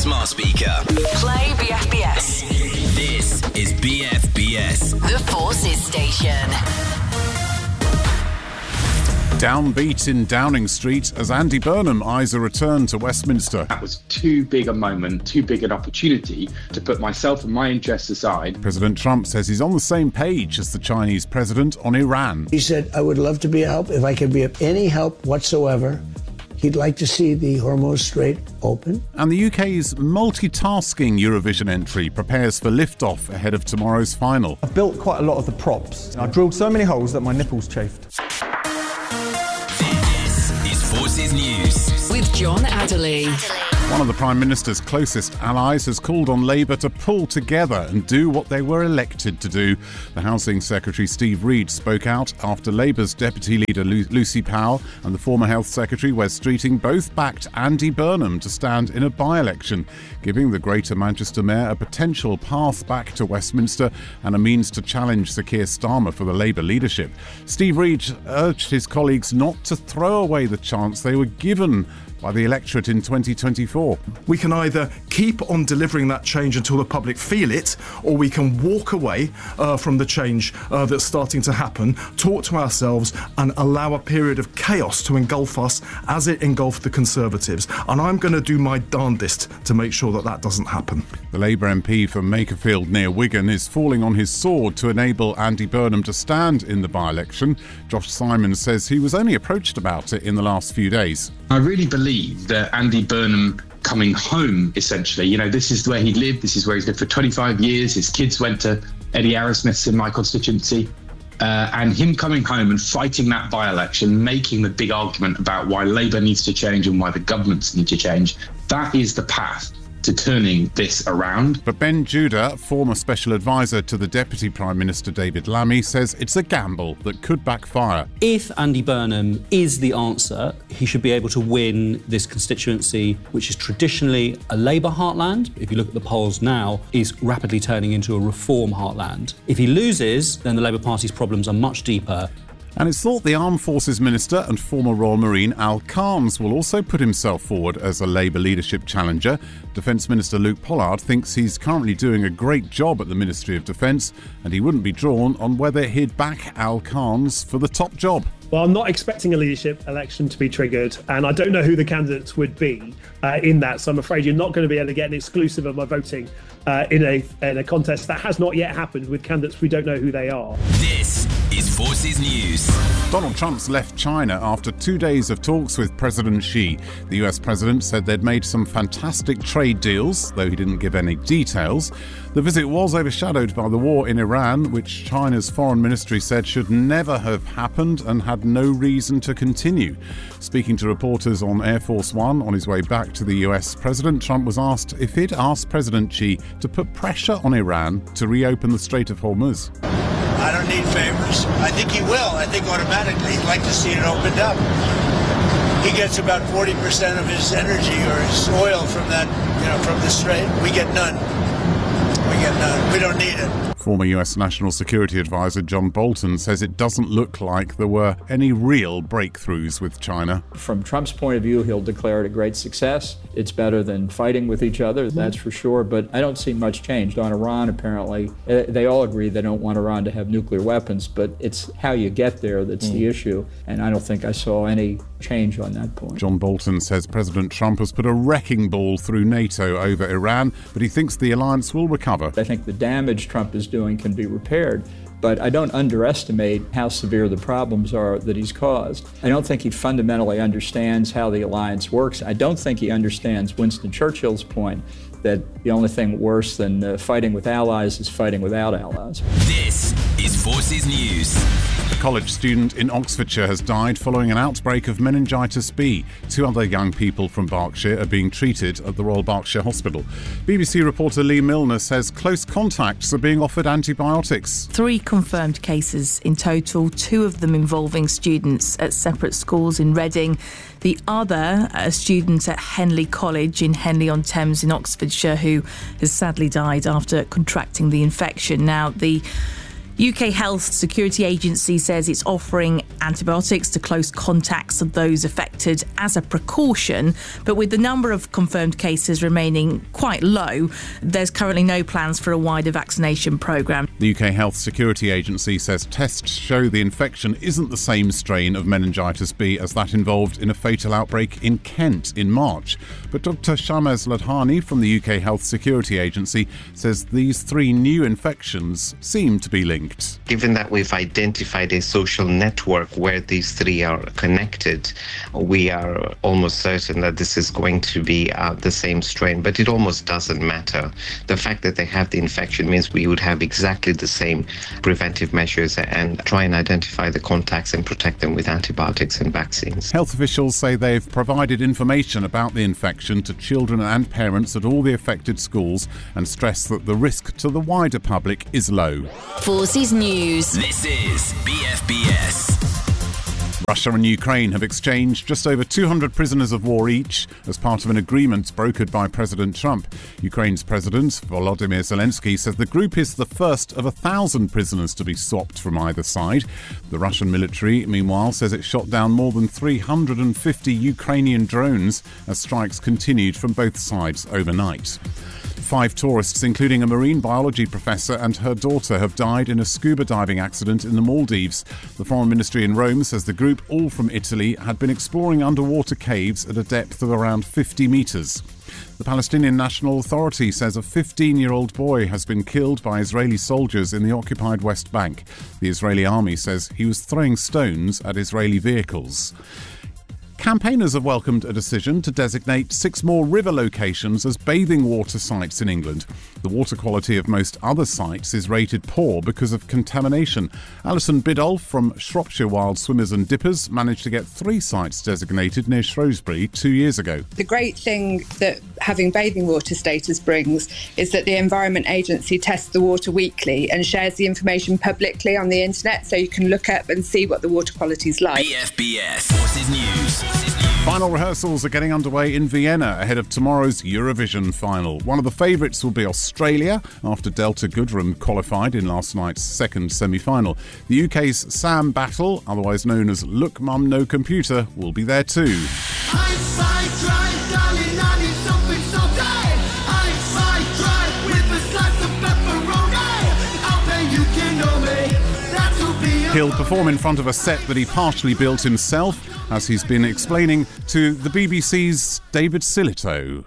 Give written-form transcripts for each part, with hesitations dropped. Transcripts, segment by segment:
smart speaker. Play BFBS. This is BFBS. The Forces Station. Downbeat in Downing Street as Andy Burnham eyes a return to Westminster. That was too big a moment, too big an opportunity to put myself and my interests aside. President Trump says he's on the same page as the Chinese president on Iran. He said, I would love to be a help. If I could be of any help whatsoever, he'd like to see the Hormuz Strait open. And the UK's multitasking Eurovision entry prepares for liftoff ahead of tomorrow's final. I've built quite a lot of the props. I drilled so many holes that my nipples chafed. Forces News with John Adderley. One of the Prime Minister's closest allies has called on Labour to pull together and do what they were elected to do. The Housing Secretary Steve Reed spoke out after Labour's Deputy Leader Lucy Powell and the former Health Secretary Wes Streeting both backed Andy Burnham to stand in a by-election, giving the Greater Manchester Mayor a potential path back to Westminster and a means to challenge Sir Keir Starmer for the Labour leadership. Steve Reed urged his colleagues not to throw away the chance they were given by the electorate in 2024. We can either keep on delivering that change until the public feel it, or we can walk away from the change that's starting to happen, talk to ourselves and allow a period of chaos to engulf us as it engulfed the Conservatives. And I'm going to do my darndest to make sure that that doesn't happen. The Labour MP from Makerfield near Wigan is falling on his sword to enable Andy Burnham to stand in the by-election. Josh Simons says he was only approached about it in the last few days. I really believe that Andy Burnham coming home, essentially, this is where he lived, this is where he's lived for 25 years, his kids went to Eddie Arrowsmith's in my constituency, and him coming home and fighting that by-election, making the big argument about why Labour needs to change and why the governments need to change, that is the path to turning this around. But Ben Judah, former special advisor to the Deputy Prime Minister David Lammy, says it's a gamble that could backfire. If Andy Burnham is the answer, he should be able to win this constituency, which is traditionally a Labour heartland. If you look at the polls now, is rapidly turning into a Reform heartland. If he loses, then the Labour Party's problems are much deeper. And it's thought the Armed Forces Minister and former Royal Marine Al Carnes will also put himself forward as a Labour leadership challenger. Defence Minister Luke Pollard thinks he's currently doing a great job at the Ministry of Defence, and he wouldn't be drawn on whether he'd back Al Carnes for the top job. Well, I'm not expecting a leadership election to be triggered, and I don't know who the candidates would be in that, so I'm afraid you're not going to be able to get an exclusive of my voting in a contest that has not yet happened with candidates we don't know who they are. This is Forces News. Donald Trump's left China after 2 days of talks with President Xi. The US president said they'd made some fantastic trade deals, though he didn't give any details. The visit was overshadowed by the war in Iran, which China's foreign ministry said should never have happened and had no reason to continue. Speaking to reporters on Air Force One on his way back to the US, President Trump was asked if he'd asked President Xi to put pressure on Iran to reopen the Strait of Hormuz. I don't need favors. I think he will. I think automatically he'd like to see it opened up. He gets about 40% of his energy or his oil from that, from the strait. We get none. We don't need it. Former US National Security Advisor John Bolton says it doesn't look like there were any real breakthroughs with China. From Trump's point of view, he'll declare it a great success. It's better than fighting with each other, that's for sure, but I don't see much change. On Iran, apparently, they all agree they don't want Iran to have nuclear weapons, but it's how you get there that's the issue, and I don't think I saw any change on that point. John Bolton says President Trump has put a wrecking ball through NATO over Iran, but he thinks the alliance will recover. I think the damage Trump is doing can be repaired, but I don't underestimate how severe the problems are that he's caused. I don't think he fundamentally understands how the alliance works. I don't think he understands Winston Churchill's point that the only thing worse than fighting with allies is fighting without allies. This is Forces News. A college student in Oxfordshire has died following an outbreak of meningitis B. 2 other young people from Berkshire are being treated at the Royal Berkshire Hospital. BBC reporter Lee Milner says close contacts are being offered antibiotics. 3 confirmed cases in total, 2 of them involving students at separate schools in Reading. The other, a student at Henley College in Henley-on-Thames in Oxfordshire, who has sadly died after contracting the infection. Now, the UK Health Security Agency says it's offering antibiotics to close contacts of those affected as a precaution, but with the number of confirmed cases remaining quite low, there's currently no plans for a wider vaccination programme. The UK Health Security Agency says tests show the infection isn't the same strain of meningitis B as that involved in a fatal outbreak in Kent in March. But Dr. Shamez Ladhani from the UK Health Security Agency says these 3 new infections seem to be linked. Given that we've identified a social network where these 3 are connected, we are almost certain that this is going to be the same strain, but it almost doesn't matter. The fact that they have the infection means we would have exactly the same preventive measures and try and identify the contacts and protect them with antibiotics and vaccines. Health officials say they've provided information about the infection to children and parents at all the affected schools and stress that the risk to the wider public is low. Forces News. This is BFBS. Russia and Ukraine have exchanged just over 200 prisoners of war each as part of an agreement brokered by President Trump. Ukraine's President Volodymyr Zelensky says the group is the first of 1,000 prisoners to be swapped from either side. The Russian military, meanwhile, says it shot down more than 350 Ukrainian drones as strikes continued from both sides overnight. 5 tourists, including a marine biology professor and her daughter, have died in a scuba diving accident in the Maldives. The Foreign Ministry in Rome says the group, all from Italy, had been exploring underwater caves at a depth of around 50 metres. The Palestinian National Authority says a 15-year-old boy has been killed by Israeli soldiers in the occupied West Bank. The Israeli army says he was throwing stones at Israeli vehicles. Campaigners have welcomed a decision to designate 6 more river locations as bathing water sites in England. The water quality of most other sites is rated poor because of contamination. Alison Biddulph from Shropshire Wild Swimmers and Dippers managed to get 3 sites designated near Shrewsbury 2 years ago. The great thing that having bathing water status brings is that the Environment Agency tests the water weekly and shares the information publicly on the internet, so you can look up and see what the water quality is like. BFBS Forces News. Final rehearsals are getting underway in Vienna ahead of tomorrow's Eurovision final. One of the favourites will be Australia after Delta Goodrem qualified in last night's second semi-final. The UK's Sam Battle, otherwise known as Look Mum No Computer, will be there too. He'll perform in front of a set that he partially built himself, as he's been explaining to the BBC's David Silito.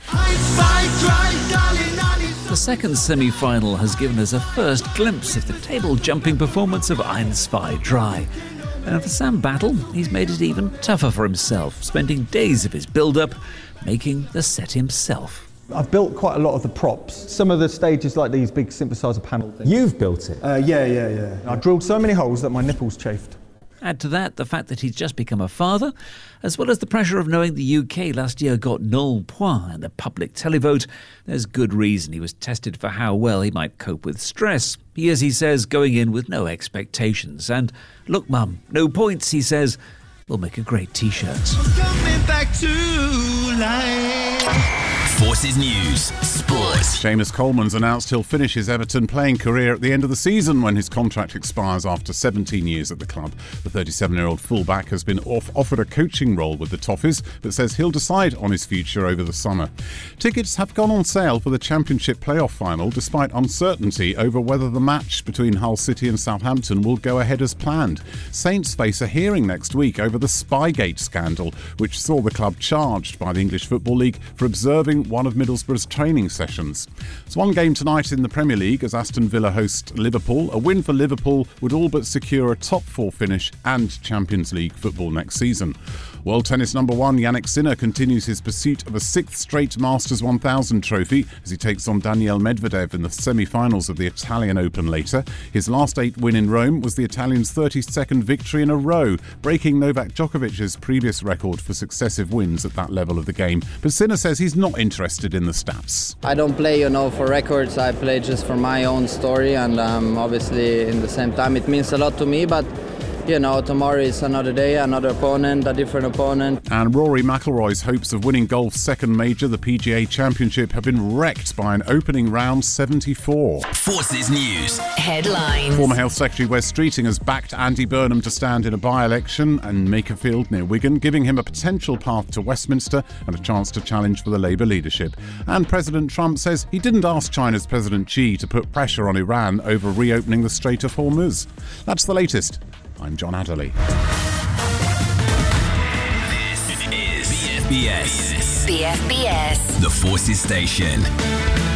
The second semi-final has given us a first glimpse of the table-jumping performance of Ein, Zwei, Drei. And for Sam Battle, he's made it even tougher for himself, spending days of his build-up making the set himself. I've built quite a lot of the props. Some of the stages, like these big synthesizer panel things. You've built it? Yeah. I drilled so many holes that my nipples chafed. Add to that the fact that he's just become a father, as well as the pressure of knowing the UK last year got 0 points in the public televote. There's good reason he was tested for how well he might cope with stress. He is, he says, going in with no expectations. And look, Mum, no points, he says, will make a great T-shirt. Coming back to life. Forces News Sports. Seamus Coleman's announced he'll finish his Everton playing career at the end of the season when his contract expires after 17 years at the club. The 37-year-old fullback has been offered a coaching role with the Toffees, but says he'll decide on his future over the summer. Tickets have gone on sale for the Championship playoff final despite uncertainty over whether the match between Hull City and Southampton will go ahead as planned. Saints face a hearing next week over the Spygate scandal, which saw the club charged by the English Football League for observing one of Middlesbrough's training sessions. It's one game tonight in the Premier League as Aston Villa host Liverpool. A win for Liverpool would all but secure a top 4 finish and Champions League football next season. World tennis number 1 Jannik Sinner continues his pursuit of a 6th straight Masters 1000 trophy as he takes on Daniil Medvedev in the semi-finals of the Italian Open later. His last 8 win in Rome was the Italian's 32nd victory in a row, breaking Novak Djokovic's previous record for successive wins at that level of the game. But Sinner says he's not interested in the stats. I don't play, for records. I play just for my own story, and obviously in the same time it means a lot to me, but tomorrow is another day, another opponent, a different opponent. And Rory McIlroy's hopes of winning golf's second major, the PGA Championship, have been wrecked by an opening round 74. Forces News. Headlines. Former Health Secretary Wes Streeting has backed Andy Burnham to stand in a by-election in Makerfield near Wigan, giving him a potential path to Westminster and a chance to challenge for the Labour leadership. And President Trump says he didn't ask China's President Xi to put pressure on Iran over reopening the Strait of Hormuz. That's the latest. I'm John Adderley. This is BFBS. BFBS. The Forces Station.